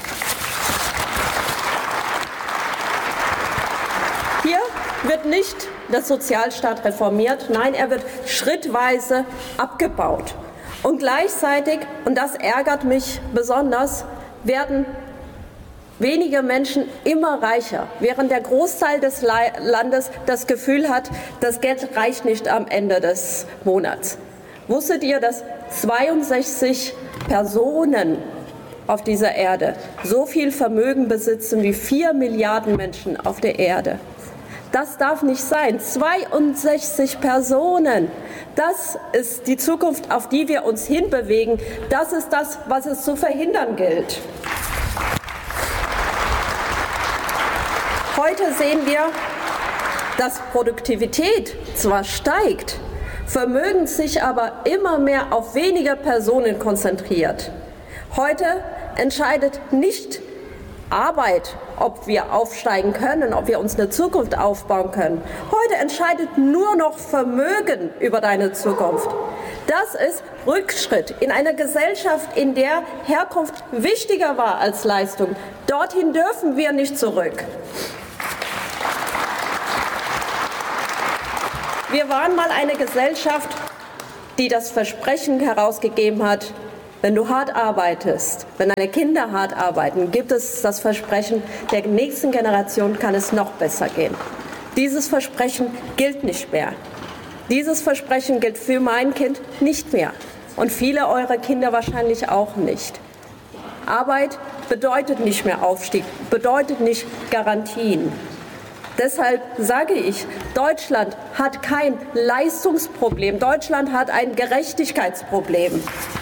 Hier wird nicht der Sozialstaat reformiert, nein, er wird schrittweise abgebaut. Und gleichzeitig, und das ärgert mich besonders, werden wenige Menschen immer reicher, während der Großteil des Landes das Gefühl hat, das Geld reicht nicht am Ende des Monats. Wusstet ihr, dass 62 Personen auf dieser Erde so viel Vermögen besitzen wie 4 Milliarden Menschen auf der Erde? Das darf nicht sein. 62 Personen. Das ist die Zukunft, auf die wir uns hinbewegen. Das ist das, was es zu verhindern gilt. Heute sehen wir, dass Produktivität zwar steigt, Vermögen sich aber immer mehr auf wenige Personen konzentriert. Heute entscheidet nicht Arbeit, ob wir aufsteigen können, ob wir uns eine Zukunft aufbauen können. Heute entscheidet nur noch Vermögen über deine Zukunft. Das ist Rückschritt in einer Gesellschaft, in der Herkunft wichtiger war als Leistung. Dorthin dürfen wir nicht zurück. Wir waren mal eine Gesellschaft die das Versprechen herausgegeben hat, wenn du hart arbeitest, wenn deine Kinder hart arbeiten, gibt es das Versprechen, der nächsten Generation kann es noch besser gehen. Dieses Versprechen gilt nicht mehr. Dieses Versprechen gilt für mein Kind nicht mehr und viele eurer Kinder wahrscheinlich auch nicht. Arbeit bedeutet nicht mehr Aufstieg, bedeutet nicht Garantien. Deshalb sage ich, Deutschland hat kein Leistungsproblem, Deutschland hat ein Gerechtigkeitsproblem.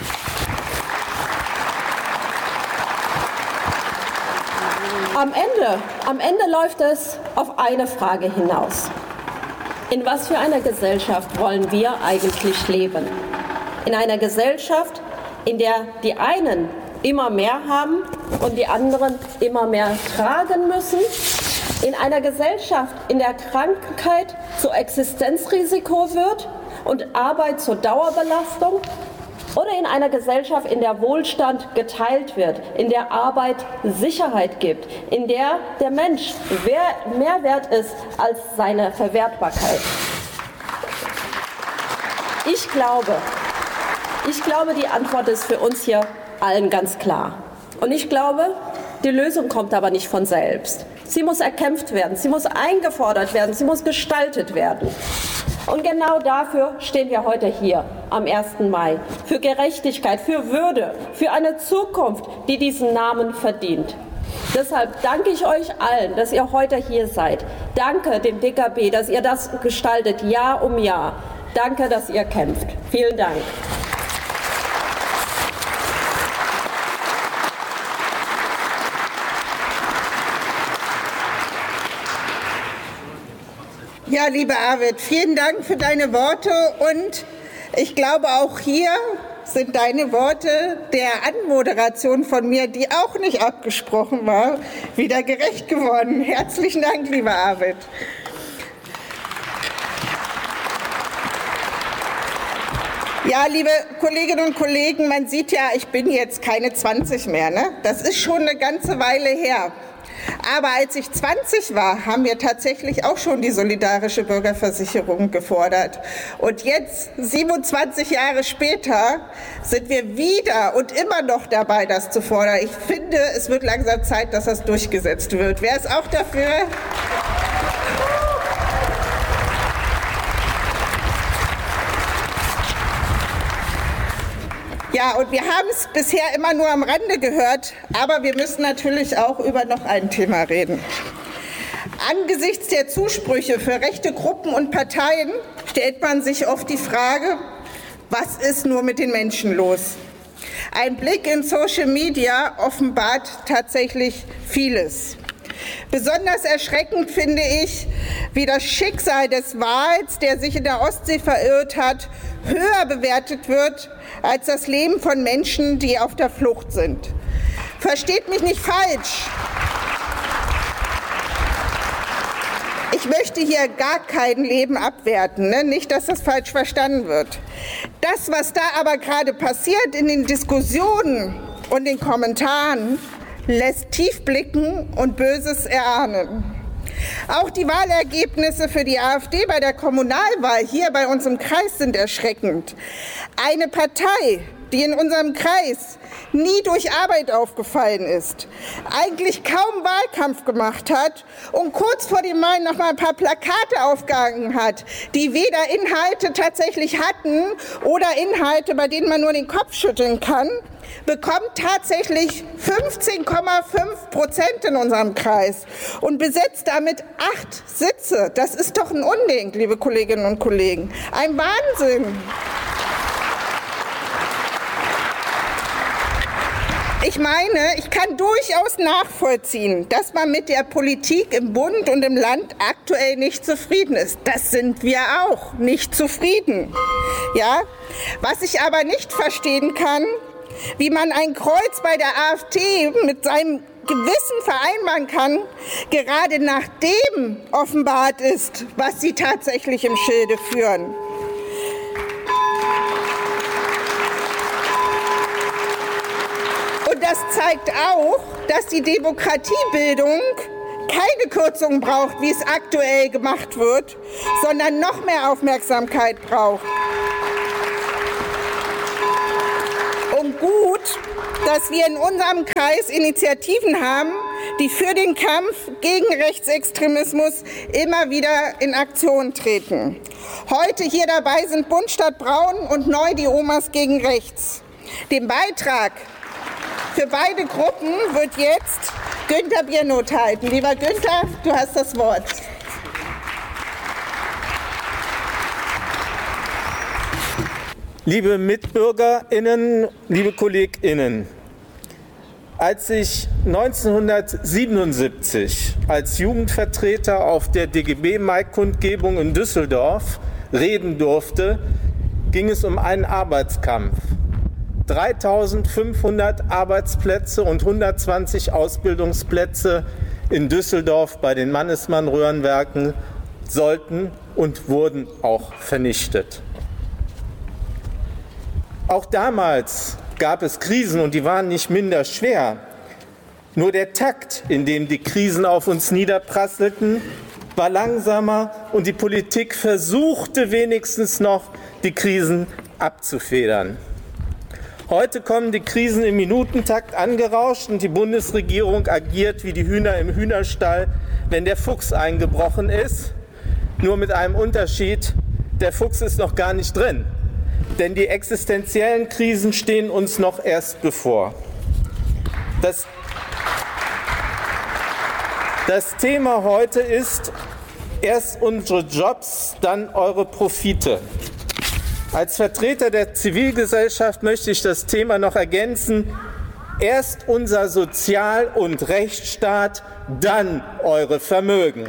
Am Ende läuft es auf eine Frage hinaus. In was für einer Gesellschaft wollen wir eigentlich leben? In einer Gesellschaft, in der die einen immer mehr haben und die anderen immer mehr tragen müssen? In einer Gesellschaft, in der Krankheit zur Existenzrisiko wird und Arbeit zur Dauerbelastung? Oder in einer Gesellschaft, in der Wohlstand geteilt wird, in der Arbeit Sicherheit gibt, in der der Mensch mehr wert ist als seine Verwertbarkeit? Ich glaube, die Antwort ist für uns hier allen ganz klar. Und ich glaube, die Lösung kommt aber nicht von selbst. Sie muss erkämpft werden, sie muss eingefordert werden, sie muss gestaltet werden. Und genau dafür stehen wir heute hier am 1. Mai. Für Gerechtigkeit, für Würde, für eine Zukunft, die diesen Namen verdient. Deshalb danke ich euch allen, dass ihr heute hier seid. Danke dem DKB, dass ihr das gestaltet, Jahr um Jahr. Danke, dass ihr kämpft. Vielen Dank. Ja, lieber Arvid, vielen Dank für deine Worte und ich glaube auch hier sind deine Worte der Anmoderation von mir, die auch nicht abgesprochen war, wieder gerecht geworden. Herzlichen Dank, lieber Arvid. Ja, liebe Kolleginnen und Kollegen, man sieht ja, ich bin jetzt keine 20 mehr, ne? Das ist schon eine ganze Weile her. Aber als ich 20 war, haben wir tatsächlich auch schon die solidarische Bürgerversicherung gefordert. Und jetzt, 27 Jahre später, sind wir wieder und immer noch dabei, das zu fordern. Ich finde, es wird langsam Zeit, dass das durchgesetzt wird. Wer ist auch dafür? Ja, und wir haben es bisher immer nur am Rande gehört, aber wir müssen natürlich auch über noch ein Thema reden. Angesichts der Zusprüche für rechte Gruppen und Parteien stellt man sich oft die Frage, was ist nur mit den Menschen los? Ein Blick in Social Media offenbart tatsächlich vieles. Besonders erschreckend finde ich, wie das Schicksal des Wals, der sich in der Ostsee verirrt hat, höher bewertet wird als das Leben von Menschen, die auf der Flucht sind. Versteht mich nicht falsch. Ich möchte hier gar kein Leben abwerten, ne? Nicht, dass das falsch verstanden wird. Das, was da aber gerade passiert in den Diskussionen und den Kommentaren, lässt tief blicken und Böses erahnen. Auch die Wahlergebnisse für die AfD bei der Kommunalwahl hier bei uns im Kreis sind erschreckend. Eine Partei, die in unserem Kreis nie durch Arbeit aufgefallen ist, eigentlich kaum Wahlkampf gemacht hat und kurz vor dem Mai noch mal ein paar Plakate aufgehangen hat, die weder Inhalte tatsächlich hatten oder Inhalte, bei denen man nur den Kopf schütteln kann, bekommt tatsächlich 15,5% in unserem Kreis und besetzt damit 8 Sitze. Das ist doch ein Unding, liebe Kolleginnen und Kollegen. Ein Wahnsinn. Ich meine, ich kann durchaus nachvollziehen, dass man mit der Politik im Bund und im Land aktuell nicht zufrieden ist. Das sind wir auch, nicht zufrieden. Ja? Was ich aber nicht verstehen kann, wie man ein Kreuz bei der AfD mit seinem Gewissen vereinbaren kann, gerade nachdem offenbart ist, was sie tatsächlich im Schilde führen. Und das zeigt auch, dass die Demokratiebildung keine Kürzungen braucht, wie es aktuell gemacht wird, sondern noch mehr Aufmerksamkeit braucht. dass wir in unserem Kreis Initiativen haben, die für den Kampf gegen Rechtsextremismus immer wieder in Aktion treten. Heute hier dabei sind Bund Stadt Braun und neu die Omas gegen Rechts. Den Beitrag für beide Gruppen wird jetzt Günther Birnoth halten. Lieber Günther, du hast das Wort. Liebe MitbürgerInnen, liebe KollegInnen, als ich 1977 als Jugendvertreter auf der DGB-Mai-Kundgebung in Düsseldorf reden durfte, ging es um einen Arbeitskampf. 3.500 Arbeitsplätze und 120 Ausbildungsplätze in Düsseldorf bei den Mannesmann-Röhrenwerken sollten und wurden auch vernichtet. Auch damals gab es Krisen und die waren nicht minder schwer. Nur der Takt, in dem die Krisen auf uns niederprasselten, war langsamer und die Politik versuchte wenigstens noch, die Krisen abzufedern. Heute kommen die Krisen im Minutentakt angerauscht und die Bundesregierung agiert wie die Hühner im Hühnerstall, wenn der Fuchs eingebrochen ist. Nur mit einem Unterschied, der Fuchs ist noch gar nicht drin. Denn die existenziellen Krisen stehen uns noch erst bevor. Das Thema heute ist erst unsere Jobs, dann eure Profite. Als Vertreter der Zivilgesellschaft möchte ich das Thema noch ergänzen. Erst unser Sozial- und Rechtsstaat, dann eure Vermögen.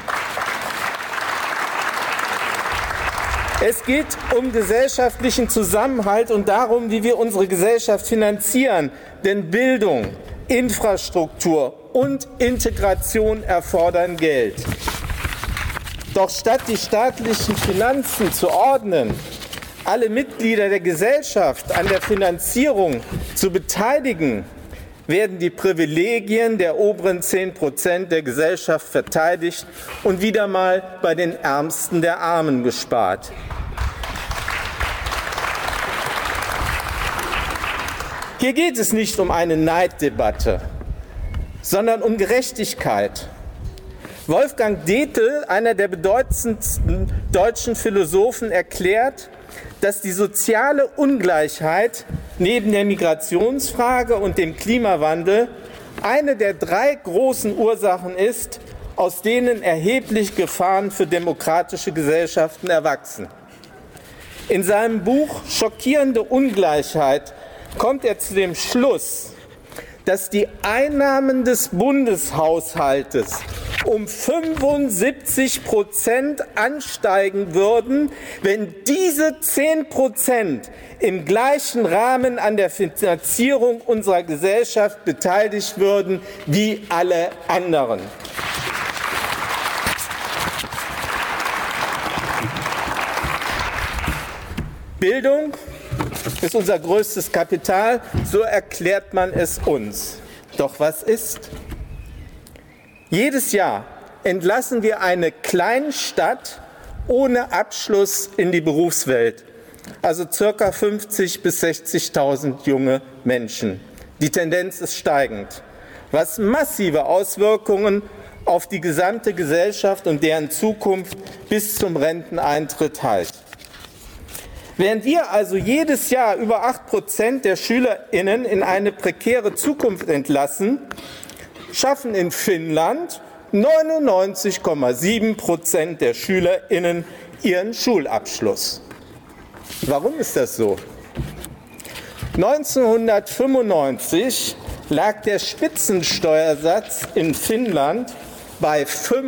Es geht um gesellschaftlichen Zusammenhalt und darum, wie wir unsere Gesellschaft finanzieren. Denn Bildung, Infrastruktur und Integration erfordern Geld. Doch statt die staatlichen Finanzen zu ordnen, alle Mitglieder der Gesellschaft an der Finanzierung zu beteiligen, werden die Privilegien der oberen 10% der Gesellschaft verteidigt und wieder mal bei den Ärmsten der Armen gespart. Hier geht es nicht um eine Neiddebatte, sondern um Gerechtigkeit. Wolfgang Dethl, einer der bedeutendsten deutschen Philosophen, erklärt, dass die soziale Ungleichheit neben der Migrationsfrage und dem Klimawandel eine der 3 großen Ursachen ist, aus denen erhebliche Gefahren für demokratische Gesellschaften erwachsen. In seinem Buch Schockierende Ungleichheit kommt er zu dem Schluss, dass die Einnahmen des Bundeshaushaltes um 75% ansteigen würden, wenn diese 10% im gleichen Rahmen an der Finanzierung unserer Gesellschaft beteiligt würden wie alle anderen. Bildung ist unser größtes Kapital, so erklärt man es uns. Doch was ist? Jedes Jahr entlassen wir eine Kleinstadt ohne Abschluss in die Berufswelt, also ca. 50.000 bis 60.000 junge Menschen. Die Tendenz ist steigend, was massive Auswirkungen auf die gesamte Gesellschaft und deren Zukunft bis zum Renteneintritt hat. Während wir also jedes Jahr über 8% der SchülerInnen in eine prekäre Zukunft entlassen, schaffen in Finnland 99,7% der SchülerInnen ihren Schulabschluss. Warum ist das so? 1995 lag der Spitzensteuersatz in Finnland bei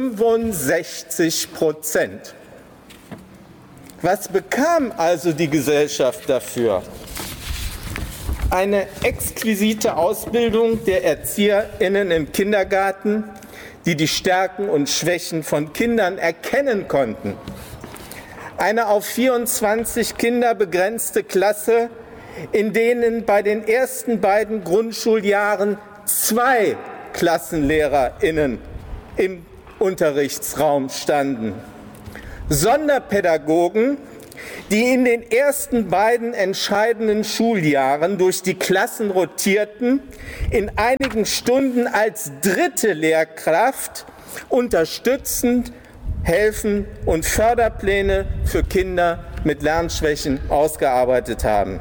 65%. Was bekam also die Gesellschaft dafür? Eine exquisite Ausbildung der ErzieherInnen im Kindergarten, die die Stärken und Schwächen von Kindern erkennen konnten. Eine auf 24 Kinder begrenzte Klasse, in denen bei den ersten beiden Grundschuljahren 2 KlassenlehrerInnen im Unterrichtsraum standen. Sonderpädagogen, die in den ersten beiden entscheidenden Schuljahren durch die Klassen rotierten, in einigen Stunden als dritte Lehrkraft unterstützend helfen und Förderpläne für Kinder mit Lernschwächen ausgearbeitet haben.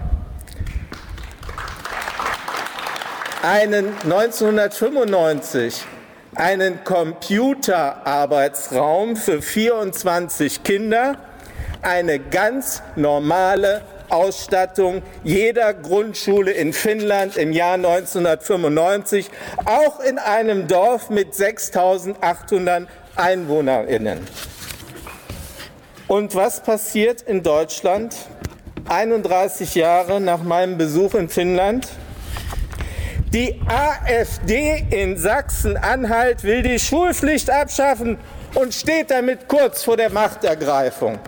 1995 einen Computerarbeitsraum für 24 Kinder, eine ganz normale Ausstattung jeder Grundschule in Finnland im Jahr 1995, auch in einem Dorf mit 6.800 EinwohnerInnen. Und was passiert in Deutschland 31 Jahre nach meinem Besuch in Finnland? Die AfD in Sachsen-Anhalt will die Schulpflicht abschaffen und steht damit kurz vor der Machtergreifung.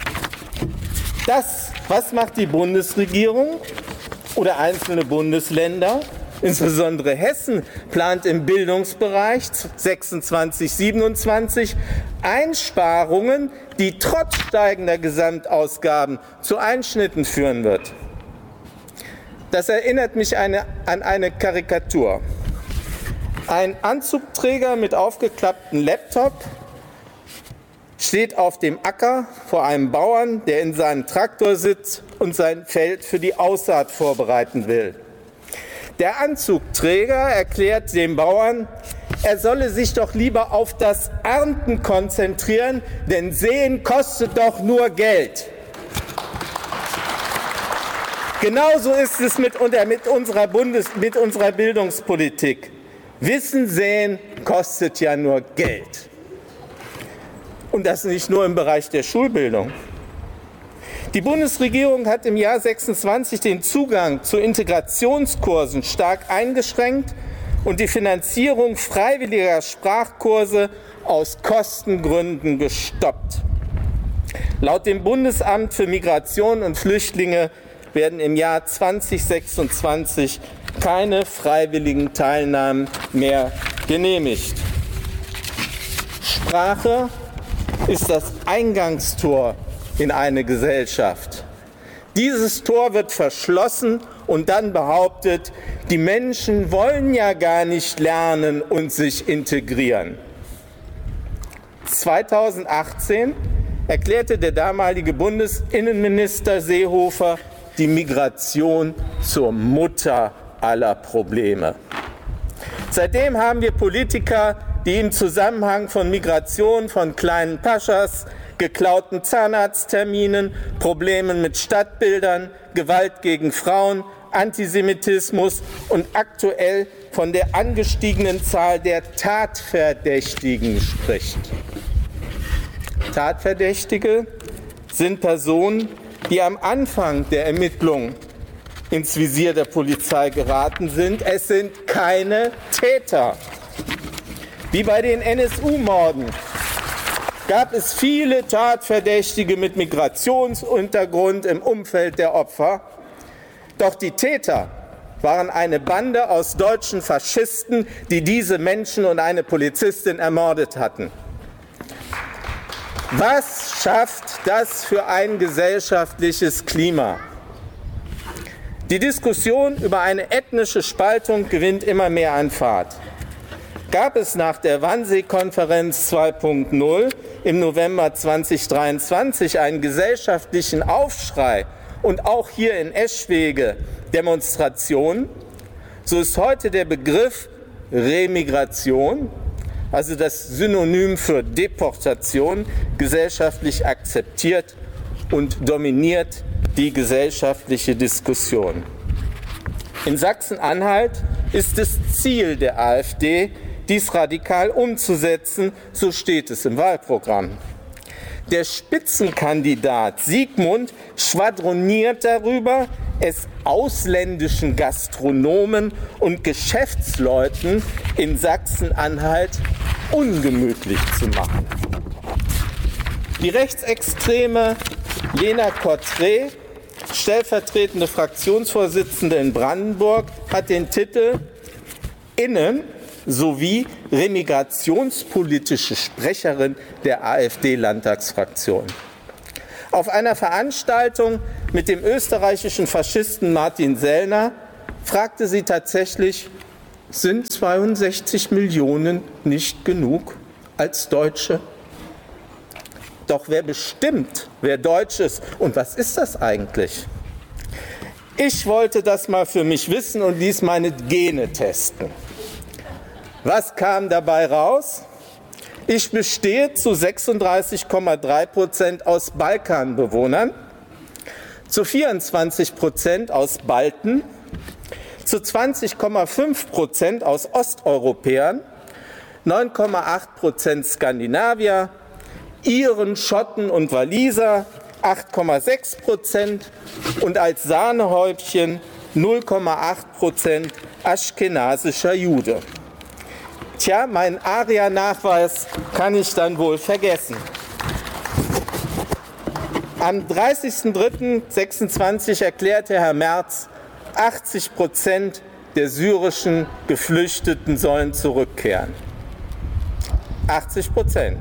Was macht die Bundesregierung oder einzelne Bundesländer? Insbesondere Hessen plant im Bildungsbereich 26, 27 Einsparungen, die trotz steigender Gesamtausgaben zu Einschnitten führen wird. Das erinnert mich an eine Karikatur. Ein Anzugträger mit aufgeklapptem Laptop steht auf dem Acker vor einem Bauern, der in seinem Traktor sitzt und sein Feld für die Aussaat vorbereiten will. Der Anzugträger erklärt dem Bauern, er solle sich doch lieber auf das Ernten konzentrieren, denn Säen kostet doch nur Geld. Genauso ist es mit unserer Bildungspolitik. Wissen säen kostet ja nur Geld. Und das nicht nur im Bereich der Schulbildung. Die Bundesregierung hat im Jahr 26 den Zugang zu Integrationskursen stark eingeschränkt und die Finanzierung freiwilliger Sprachkurse aus Kostengründen gestoppt. Laut dem Bundesamt für Migration und Flüchtlinge werden im Jahr 2026 keine freiwilligen Teilnahmen mehr genehmigt. Sprache ist das Eingangstor in eine Gesellschaft. Dieses Tor wird verschlossen und dann behauptet, die Menschen wollen ja gar nicht lernen und sich integrieren. 2018 erklärte der damalige Bundesinnenminister Seehofer die Migration zur Mutter aller Probleme. Seitdem haben wir Politiker, die im Zusammenhang von Migration, von kleinen Paschas, geklauten Zahnarztterminen, Problemen mit Stadtbildern, Gewalt gegen Frauen, Antisemitismus und aktuell von der angestiegenen Zahl der Tatverdächtigen spricht. Tatverdächtige sind Personen, die am Anfang der Ermittlungen ins Visier der Polizei geraten sind. Es sind keine Täter. Wie bei den NSU-Morden gab es viele Tatverdächtige mit Migrationshintergrund im Umfeld der Opfer. Doch die Täter waren eine Bande aus deutschen Faschisten, die diese Menschen und eine Polizistin ermordet hatten. Was schafft das für ein gesellschaftliches Klima? Die Diskussion über eine ethnische Spaltung gewinnt immer mehr an Fahrt. Gab es nach der Wannsee-Konferenz 2.0 im November 2023 einen gesellschaftlichen Aufschrei und auch hier in Eschwege Demonstrationen, so ist heute der Begriff Remigration, also das Synonym für Deportation, gesellschaftlich akzeptiert und dominiert die gesellschaftliche Diskussion. In Sachsen-Anhalt ist es Ziel der AfD, dies radikal umzusetzen, so steht es im Wahlprogramm. Der Spitzenkandidat Sigmund schwadroniert darüber, es ausländischen Gastronomen und Geschäftsleuten in Sachsen-Anhalt ungemütlich zu machen. Die rechtsextreme Lena Cottré, stellvertretende Fraktionsvorsitzende in Brandenburg, hat den Titel Innen- sowie remigrationspolitische Sprecherin der AfD-Landtagsfraktion. Auf einer Veranstaltung mit dem österreichischen Faschisten Martin Sellner fragte sie tatsächlich, sind 62 Millionen nicht genug als Deutsche? Doch wer bestimmt, wer Deutsch ist und was ist das eigentlich? Ich wollte das mal für mich wissen und ließ meine Gene testen. Was kam dabei raus? Ich bestehe zu 36,3% aus Balkanbewohnern, zu 24% aus Balten, zu 20,5% aus Osteuropäern, 9,8% Skandinavier, Iren, Schotten und Waliser 8,6% und als Sahnehäubchen 0,8% aschkenasischer Jude. Tja, meinen ARIA-Nachweis kann ich dann wohl vergessen. Am 30.03.26 erklärte Herr Merz, 80% der syrischen Geflüchteten sollen zurückkehren. 80%.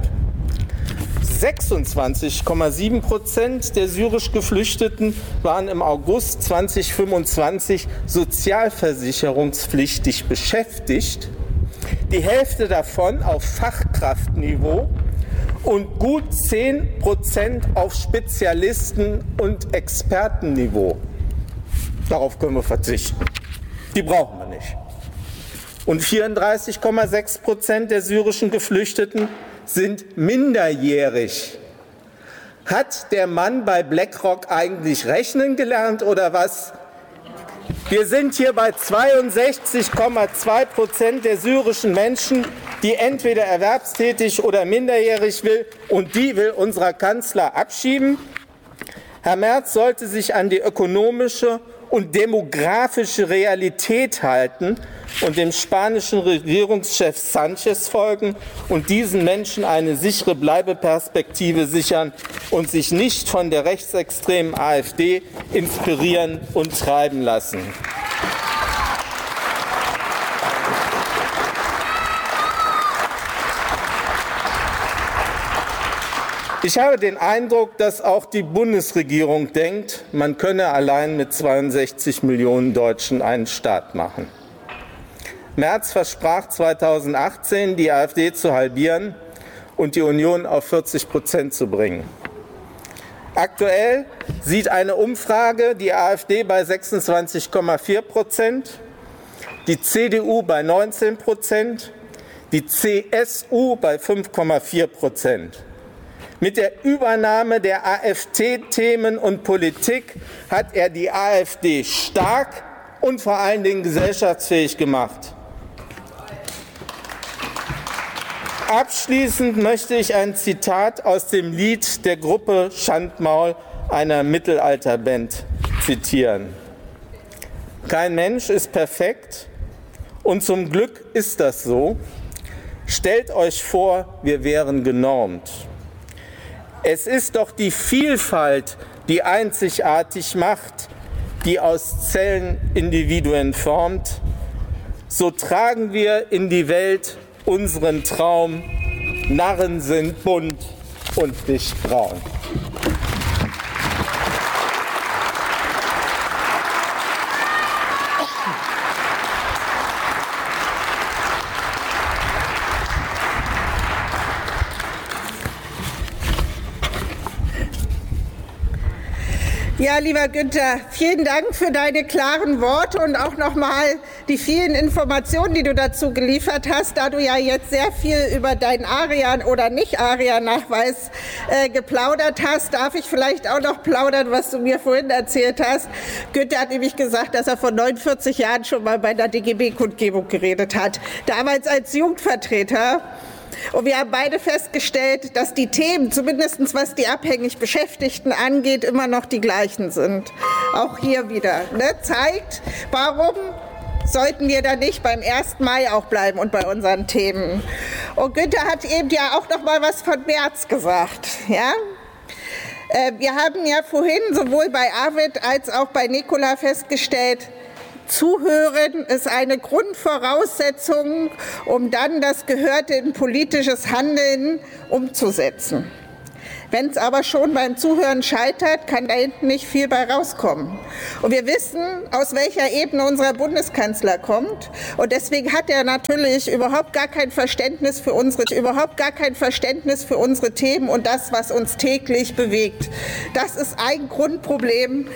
26,7% der syrisch Geflüchteten waren im August 2025 sozialversicherungspflichtig beschäftigt, die Hälfte davon auf Fachkraftniveau und gut 10% auf Spezialisten- und Expertenniveau. Darauf können wir verzichten. Die brauchen wir nicht. Und 34,6% der syrischen Geflüchteten sind minderjährig. Hat der Mann bei BlackRock eigentlich rechnen gelernt oder was? Wir sind hier bei 62,2% der syrischen Menschen, die entweder erwerbstätig oder minderjährig will, und die will unser Kanzler abschieben. Herr Merz sollte sich an die ökonomische und demografische Realität halten und dem spanischen Regierungschef Sanchez folgen und diesen Menschen eine sichere Bleibeperspektive sichern und sich nicht von der rechtsextremen AfD inspirieren und treiben lassen. Ich habe den Eindruck, dass auch die Bundesregierung denkt, man könne allein mit 62 Millionen Deutschen einen Staat machen. Merz versprach 2018, die AfD zu halbieren und die Union auf 40% zu bringen. Aktuell sieht eine Umfrage die AfD bei 26,4%, die CDU bei 19%, die CSU bei 5,4%. Mit der Übernahme der AfD-Themen und Politik hat er die AfD stark und vor allen Dingen gesellschaftsfähig gemacht. Abschließend möchte ich ein Zitat aus dem Lied der Gruppe Schandmaul, einer Mittelalterband, zitieren. Kein Mensch ist perfekt und zum Glück ist das so. Stellt euch vor, wir wären genormt. Es ist doch die Vielfalt, die einzigartig macht, die aus Zellen Individuen formt. So tragen wir in die Welt unseren Traum. Narren sind bunt und nicht braun. Ja, lieber Günther, vielen Dank für deine klaren Worte und auch nochmal die vielen Informationen, die du dazu geliefert hast. Da du ja jetzt sehr viel über deinen ARIA- oder Nicht-ARIA-Nachweis geplaudert hast, darf ich vielleicht auch noch plaudern, was du mir vorhin erzählt hast. Günther hat nämlich gesagt, dass er vor 49 Jahren schon mal bei der DGB-Kundgebung geredet hat, damals als Jugendvertreter. Und wir haben beide festgestellt, dass die Themen, zumindest was die abhängig Beschäftigten angeht, immer noch die gleichen sind. Auch hier wieder. Zeigt, warum sollten wir da nicht beim 1. Mai auch bleiben und bei unseren Themen. Und Günther hat eben ja auch noch mal was von Merz gesagt. Ja? Wir haben ja vorhin sowohl bei Arvid als auch bei Nicola festgestellt, Zuhören ist eine Grundvoraussetzung, um dann das Gehörte in politisches Handeln umzusetzen. Wenn es aber schon beim Zuhören scheitert, kann da hinten nicht viel bei rauskommen. Und wir wissen, aus welcher Ebene unser Bundeskanzler kommt. Und deswegen hat er natürlich überhaupt gar kein Verständnis für unsere Themen und das, was uns täglich bewegt. Das ist ein Grundproblem,